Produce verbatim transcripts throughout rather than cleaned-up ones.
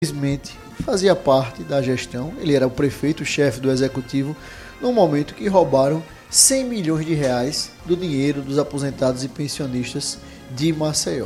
simplesmente fazia parte da gestão, ele era o prefeito, o chefe do executivo, no momento que roubaram cem milhões de reais do dinheiro dos aposentados e pensionistas de Maceió.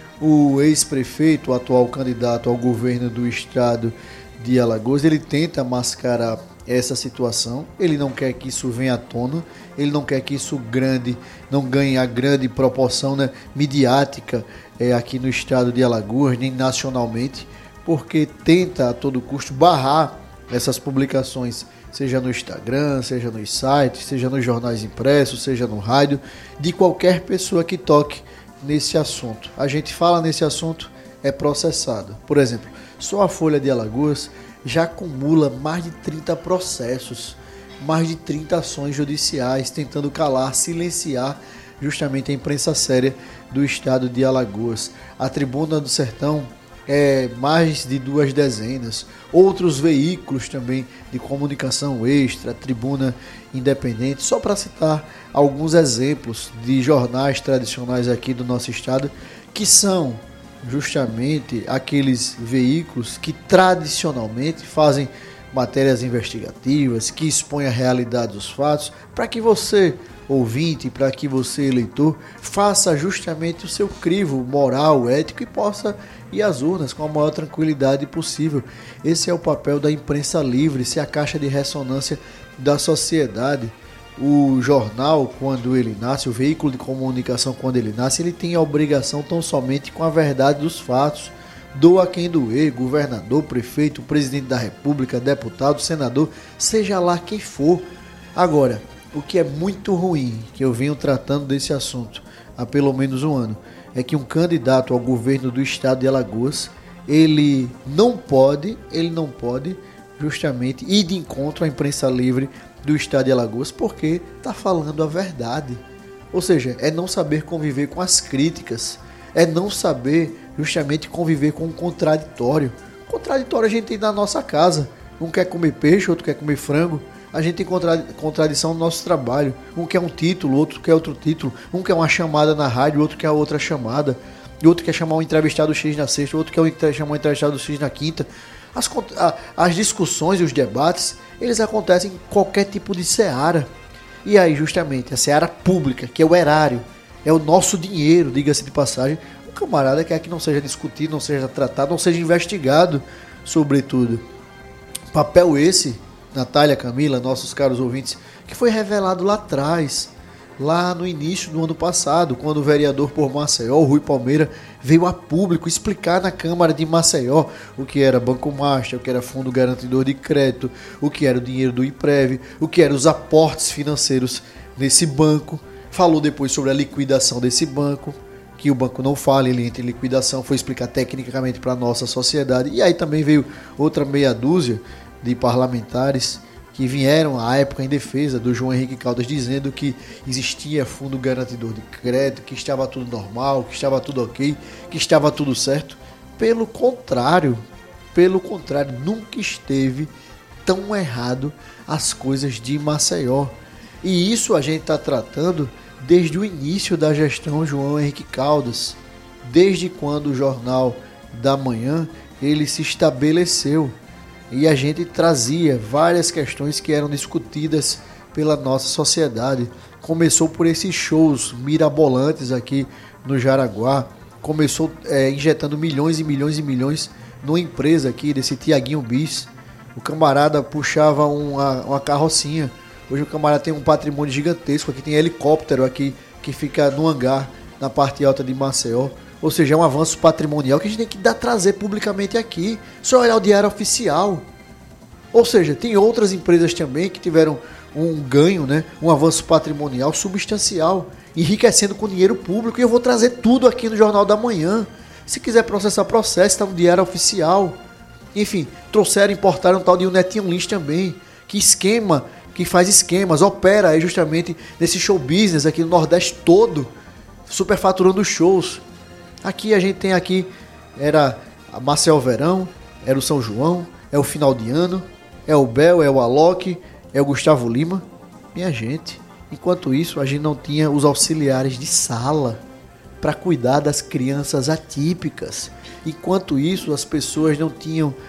O ex-prefeito, o atual candidato ao governo do estado de Alagoas, ele tenta mascarar essa situação, ele não quer que isso venha à tona, ele não quer que isso grande, não ganhe a grande proporção, né, midiática é, aqui no estado de Alagoas, nem nacionalmente, porque tenta a todo custo barrar essas publicações, seja no Instagram, seja nos sites, seja nos jornais impressos, seja no rádio, de qualquer pessoa que toque nesse assunto. A gente fala nesse assunto, é processado. Por exemplo, só a Folha de Alagoas já acumula mais de trinta processos, mais de trinta ações judiciais, tentando calar, silenciar justamente a imprensa séria do estado de Alagoas. A Tribuna do Sertão é mais de duas dezenas, outros veículos também de comunicação extra, Tribuna Independente, só para citar alguns exemplos de jornais tradicionais aqui do nosso estado, que são justamente aqueles veículos que tradicionalmente fazem matérias investigativas, que expõem a realidade dos fatos, para que você, ouvinte, para que você, eleitor, faça justamente o seu crivo moral, ético e possa ir às urnas com a maior tranquilidade possível. Esse é o papel da imprensa livre, se é a caixa de ressonância da sociedade. O jornal, quando ele nasce, o veículo de comunicação, quando ele nasce, ele tem a obrigação tão somente com a verdade dos fatos. Doa quem doer, governador, prefeito, presidente da república, deputado, senador, seja lá quem for. Agora, o que é muito ruim, que eu venho tratando desse assunto há pelo menos um ano, é que um candidato ao governo do estado de Alagoas, ele não pode, ele não pode justamente ir de encontro à imprensa livre do estado de Alagoas, porque está falando a verdade. Ou seja, é não saber conviver com as críticas, é não saber justamente conviver com o contraditório. O contraditório a gente tem na nossa casa. Um quer comer peixe, outro quer comer frango. A gente tem contradição no nosso trabalho. Um quer um título, outro quer outro título. Um quer uma chamada na rádio, outro quer outra chamada. E outro quer chamar um entrevistado X na sexta, outro quer chamar um entrevistado X na quinta. As, as discussões e os debates, eles acontecem em qualquer tipo de seara. E aí, justamente, a seara pública, que é o erário, é o nosso dinheiro, diga-se de passagem, o camarada quer que não seja discutido, não seja tratado, não seja investigado, sobretudo. Papel esse, Natália, Camila, nossos caros ouvintes, que foi revelado lá atrás, lá no início do ano passado, quando o vereador por Maceió, o Rui Palmeira, veio a público explicar na Câmara de Maceió o que era Banco Master, o que era Fundo Garantidor de Crédito, o que era o dinheiro do IPREV, o que eram os aportes financeiros nesse banco. Falou depois sobre a liquidação desse banco, que o banco não fala, ele entra em liquidação, foi explicar tecnicamente para a nossa sociedade. E aí também veio outra meia dúzia de parlamentares que vieram à época em defesa do João Henrique Caldas, dizendo que existia fundo garantidor de crédito, que estava tudo normal, que estava tudo ok, que estava tudo certo. Pelo contrário, pelo contrário, nunca esteve tão errado as coisas de Maceió. E isso a gente está tratando desde o início da gestão João Henrique Caldas, desde quando o Jornal da Manhã ele se estabeleceu. E a gente trazia várias questões que eram discutidas pela nossa sociedade. Começou por esses shows mirabolantes aqui no Jaraguá. Começou é, injetando milhões e milhões e milhões numa empresa aqui, desse Tiaguinho Bis. O camarada puxava uma, uma carrocinha. Hoje o camarada tem um patrimônio gigantesco. Aqui tem helicóptero aqui que fica no hangar, na parte alta de Maceió. Ou seja, é um avanço patrimonial que a gente tem que dar, trazer publicamente aqui. Só olhar o diário oficial. Ou seja, tem outras empresas também que tiveram um ganho, né, um avanço patrimonial substancial, enriquecendo com dinheiro público. E eu vou trazer tudo aqui no Jornal da Manhã. Se quiser processar, processo, está no diário oficial. Enfim, trouxeram, importaram um tal de um Netinho Lins também, que esquema, que faz esquemas, opera aí justamente nesse show business aqui no Nordeste todo, superfaturando shows. Aqui a gente tem aqui, era a Maceió Verão, era o São João, é o final de ano, é o Bel, é o Alok, é o Gustavo Lima. Minha gente, enquanto isso a gente não tinha os auxiliares de sala. para cuidar das crianças atípicas. Enquanto isso, as pessoas não tinham